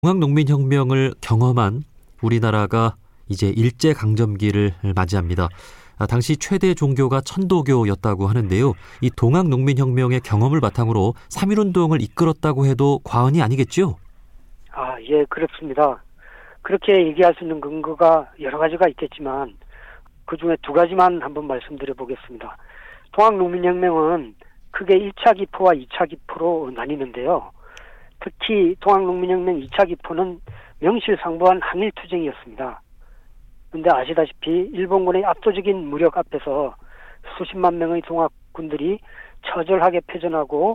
동학농민혁명을 경험한 우리나라가 이제 일제강점기를 맞이합니다. 당시 최대 종교가 천도교였다고 하는데요. 이 동학농민혁명의 경험을 바탕으로 3.1운동을 이끌었다고 해도 과언이 아니겠죠? 예, 그렇습니다. 그렇게 얘기할 수 있는 근거가 여러 가지가 있겠지만 그중에 두 가지만 한번 말씀드려 보겠습니다. 동학농민혁명은 크게 1차 기포와 2차 기포로 나뉘는데요. 특히 동학농민혁명 2차 기포는 명실상부한 항일투쟁이었습니다. 그런데 아시다시피 일본군의 압도적인 무력 앞에서 수십만 명의 동학군들이 처절하게 패전하고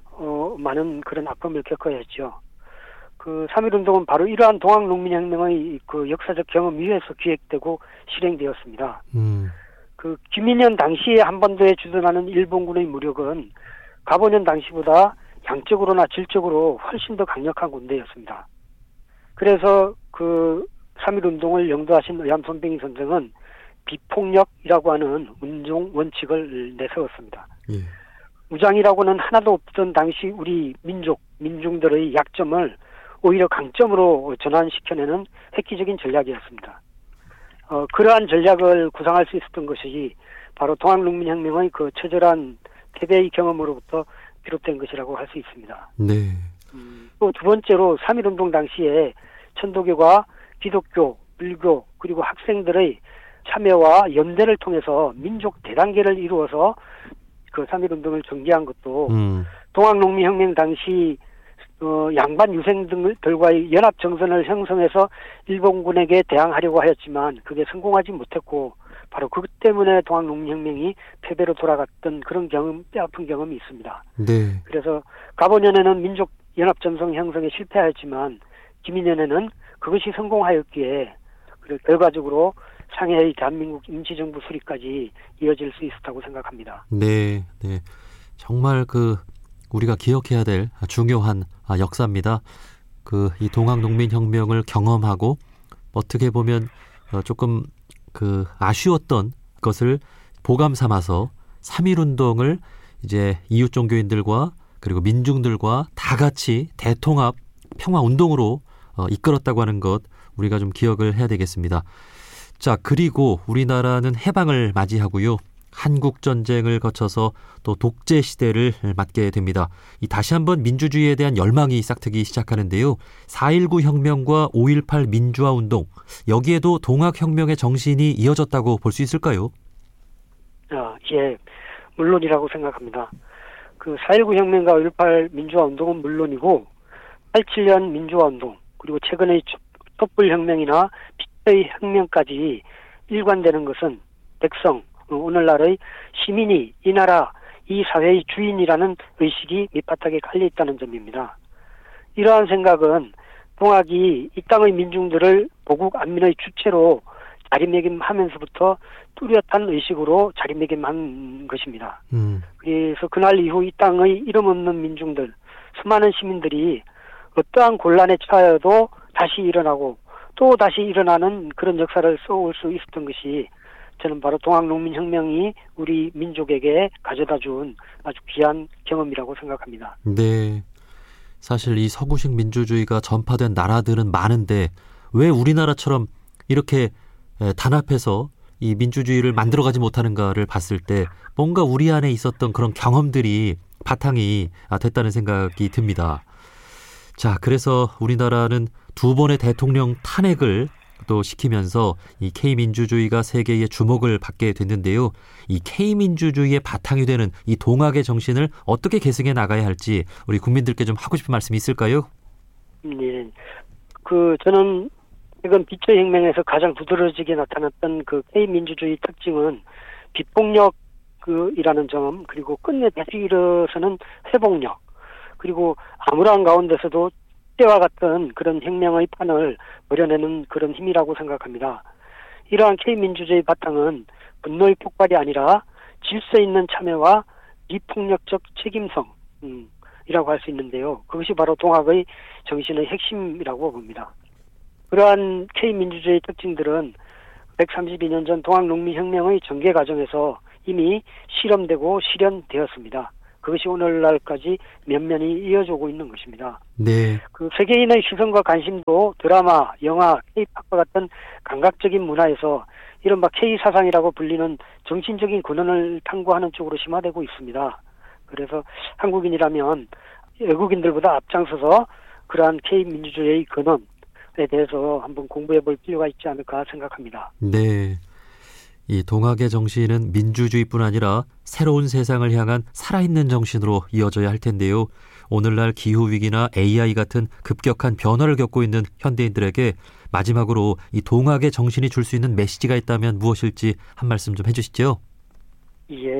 많은 그런 아픔을 겪어야 했죠. 그 3.1운동은 바로 이러한 동학농민혁명의 그 역사적 경험 위에서 기획되고 실행되었습니다. 그 김인현 당시에 한반도에 주둔하는 일본군의 무력은 가보년 당시보다 양적으로나 질적으로 훨씬 더 강력한 군대였습니다. 그래서 그 3.1운동을 영도하신 의암손병희 선생은 비폭력이라고 하는 운동 원칙을 내세웠습니다. 예. 무장이라고는 하나도 없던 당시 우리 민중들의 약점을 오히려 강점으로 전환시켜내는 획기적인 전략이었습니다. 그러한 전략을 구상할 수 있었던 것이 바로 동학농민혁명의 그 처절한 패배의 경험으로부터 비롯된 것이라고 할 수 있습니다. 네. 또 두 번째로 3.1운동 당시에 천도교가 기독교, 불교 그리고 학생들의 참여와 연대를 통해서 민족 대단계를 이루어서 그 3.1운동을 전개한 것도 동학농민혁명 당시 양반 유생 등들과의 연합 정선을 형성해서 일본군에게 대항하려고 하였지만 그게 성공하지 못했고 바로 그것 때문에 동학농민혁명이 패배로 돌아갔던 그런 뼈아픈 경험이 있습니다. 네. 그래서 가보년에는 민족연합전선 형성에 실패하였지만 김인현에는 그것이 성공하였기에 결과적으로 상해의 대한민국 임시정부 수립까지 이어질 수 있었다고 생각합니다. 네. 정말 우리가 기억해야 될 중요한 역사입니다. 이 동학농민혁명을 경험하고 어떻게 보면 조금 아쉬웠던 것을 보감 삼아서 3.1운동을 이제 이웃 종교인들과 그리고 민중들과 다 같이 대통합 평화운동으로 이끌었다고 하는 것 우리가 좀 기억을 해야 되겠습니다. 자, 그리고 우리나라는 해방을 맞이하고요. 한국전쟁을 거쳐서 또 독재 시대를 맞게 됩니다. 다시 한번 민주주의에 대한 열망이 싹트기 시작하는데요. 4.19 혁명과 5.18 민주화 운동, 여기에도 동학혁명의 정신이 이어졌다고 볼 수 있을까요? 예, 물론이라고 생각합니다. 그 4.19 혁명과 5.18 민주화 운동은 물론이고 87년 민주화 운동, 그리고 최근의 촛불혁명이나 피처의 혁명까지 일관되는 것은 백성, 오늘날의 시민이 이 나라, 이 사회의 주인이라는 의식이 밑바닥에 깔려있다는 점입니다. 이러한 생각은 동학이 이 땅의 민중들을 보국 안민의 주체로 자리매김하면서부터 뚜렷한 의식으로 자리매김한 것입니다. 그래서 그날 이후 이 땅의 이름 없는 민중들, 수많은 시민들이 어떠한 곤란에 처하여도 다시 일어나고 또 다시 일어나는 그런 역사를 써올 수 있었던 것이 저는 바로 동학농민혁명이 우리 민족에게 가져다 준 아주 귀한 경험이라고 생각합니다. 네. 사실 이 서구식 민주주의가 전파된 나라들은 많은데 왜 우리나라처럼 이렇게 단합해서 이 민주주의를 만들어가지 못하는가를 봤을 때 뭔가 우리 안에 있었던 그런 경험들이 바탕이 됐다는 생각이 듭니다. 자, 그래서 우리나라는 두 번의 대통령 탄핵을 또 시키면서 이 K민주주의가 세계의 주목을 받게 됐는데요. 이 K민주주의의 바탕이 되는 이 동학의 정신을 어떻게 계승해 나가야 할지 우리 국민들께 좀 하고 싶은 말씀이 있을까요? 네. 저는 최근 비처혁명에서 가장 두드러지게 나타났던 그 K민주주의 특징은 비폭력이라는 점, 그리고 끝내 다시 일어서는 회복력, 그리고 암울한 가운데서도 때와 같은 그런 혁명의 판을 벌여내는 그런 힘이라고 생각합니다. 이러한 K민주주의 바탕은 분노의 폭발이 아니라 질서 있는 참여와 비폭력적 책임성이라고 할 수 있는데요. 그것이 바로 동학의 정신의 핵심이라고 봅니다. 그러한 K민주주의 특징들은 132년 전 동학농민혁명의 전개 과정에서 이미 실험되고 실현되었습니다. 그것이 오늘날까지 면면히 이어지고 있는 것입니다. 네. 그 세계인의 시선과 관심도 드라마, 영화, K-팝과 같은 감각적인 문화에서 이른바 K-사상이라고 불리는 정신적인 근원을 탐구하는 쪽으로 심화되고 있습니다. 그래서 한국인이라면 외국인들보다 앞장서서 그러한 K-민주주의의 근원에 대해서 한번 공부해 볼 필요가 있지 않을까 생각합니다. 네. 이 동학의 정신은 민주주의뿐 아니라 새로운 세상을 향한 살아있는 정신으로 이어져야 할 텐데요. 오늘날 기후위기나 AI 같은 급격한 변화를 겪고 있는 현대인들에게 마지막으로 이 동학의 정신이 줄 수 있는 메시지가 있다면 무엇일지 한 말씀 좀 해주시죠. 예,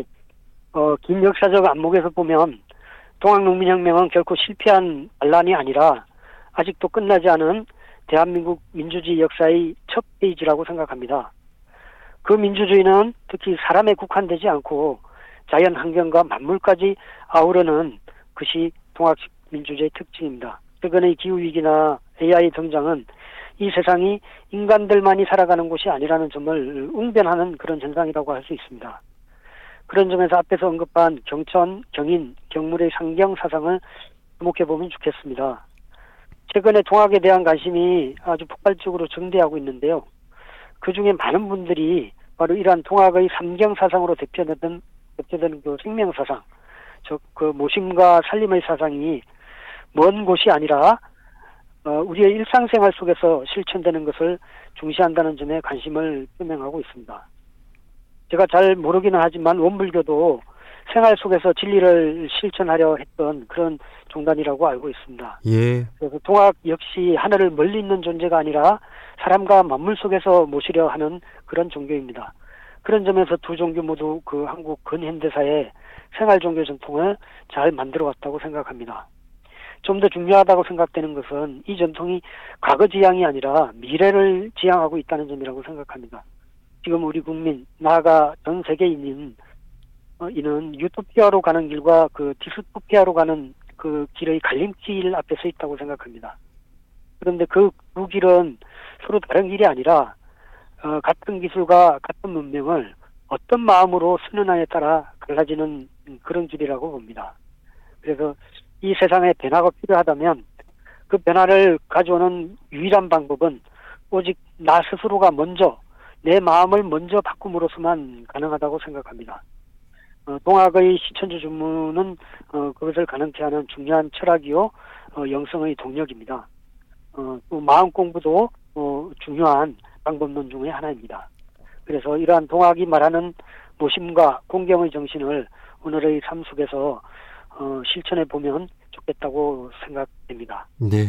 긴 역사적 안목에서 보면 동학농민혁명은 결코 실패한 반란이 아니라 아직도 끝나지 않은 대한민국 민주주의 역사의 첫 페이지라고 생각합니다. 그 민주주의는 특히 사람에 국한되지 않고 자연 환경과 만물까지 아우르는 것이 동학식 민주주의의 특징입니다. 최근의 기후위기나 AI 등장은 이 세상이 인간들만이 살아가는 곳이 아니라는 점을 웅변하는 그런 현상이라고 할 수 있습니다. 그런 점에서 앞에서 언급한 경천, 경인, 경물의 상경 사상을 주목해보면 좋겠습니다. 최근에 동학에 대한 관심이 아주 폭발적으로 증대하고 있는데요. 그중에 많은 분들이 바로 이러한 동학의 삼경 사상으로 대표되는 그 생명 사상, 즉 그 모심과 살림의 사상이 먼 곳이 아니라 우리의 일상생활 속에서 실천되는 것을 중시한다는 점에 관심을 표명하고 있습니다. 제가 잘 모르기는 하지만 원불교도 생활 속에서 진리를 실천하려 했던 그런 종단이라고 알고 있습니다. 예. 그래서 동학 역시 하늘을 멀리 있는 존재가 아니라 사람과 만물 속에서 모시려 하는 그런 종교입니다. 그런 점에서 두 종교 모두 그 한국 근현대사의 생활 종교 전통을 잘 만들어 왔다고 생각합니다. 좀 더 중요하다고 생각되는 것은 이 전통이 과거 지향이 아니라 미래를 지향하고 있다는 점이라고 생각합니다. 지금 우리 국민, 나아가 전 세계인인 이는 유토피아로 가는 길과 그 디스토피아로 가는 그 길의 갈림길 앞에 서 있다고 생각합니다. 그런데 그 두 길은 서로 다른 길이 아니라 같은 기술과 같은 문명을 어떤 마음으로 쓰느냐에 따라 갈라지는 그런 길이라고 봅니다. 그래서 이 세상에 변화가 필요하다면 그 변화를 가져오는 유일한 방법은 오직 나 스스로가 먼저 내 마음을 먼저 바꿈으로서만 가능하다고 생각합니다. 동학의 시천주 주문은 그것을 가능케 하는 중요한 철학이요 영성의 동력입니다. 또 마음 공부도 중요한 방법론 중의 하나입니다. 그래서 이러한 동학이 말하는 모심과 공경의 정신을 오늘의 삶 속에서 실천해 보면 좋겠다고 생각됩니다. 네.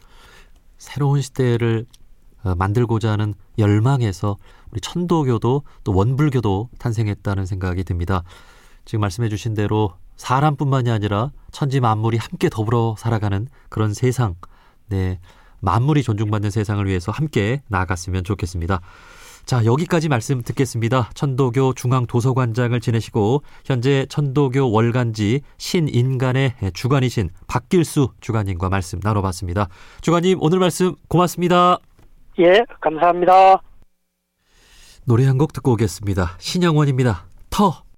새로운 시대를 만들고자 하는 열망에서 우리 천도교도 또 원불교도 탄생했다는 생각이 듭니다. 지금 말씀해 주신 대로 사람뿐만이 아니라 천지 만물이 함께 더불어 살아가는 그런 세상, 네, 만물이 존중받는 세상을 위해서 함께 나아갔으면 좋겠습니다. 자, 여기까지 말씀 듣겠습니다. 천도교 중앙도서관장을 지내시고 현재 천도교 월간지 신인간의 주관이신 박길수 주관님과 말씀 나눠봤습니다. 주관님, 오늘 말씀 고맙습니다. 예, 감사합니다. 노래 한 곡 듣고 오겠습니다. 신영원입니다. 터.